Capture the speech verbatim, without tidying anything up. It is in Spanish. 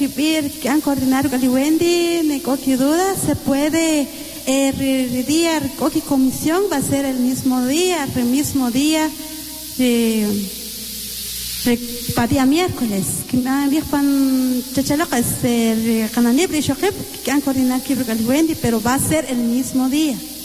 que han coordinado con el Wendy, me coqui duda, se puede el día, coqui comisión va a ser el mismo día, el mismo día, eh, para día miércoles, que me han dicho pan chachalocas, el cananebri y que han coordinado con el Wendy, pero va a ser el mismo día.